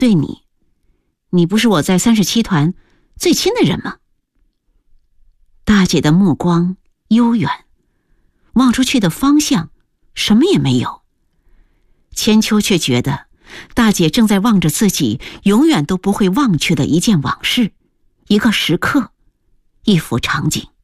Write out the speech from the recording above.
对你不是我在37团最亲的人吗？大姐的目光悠远，望出去的方向什么也没有。千秋却觉得大姐正在望着自己永远都不会忘却的一件往事，一个时刻，一幅场景。